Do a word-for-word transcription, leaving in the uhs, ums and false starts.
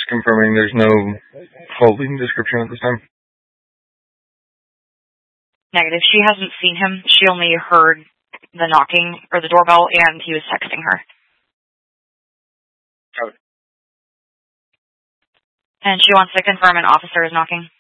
confirming there's no clothing description at this time. Negative. She hasn't seen him. She only heard the knocking or the doorbell, and he was texting her. Oh. And she wants to confirm an officer is knocking.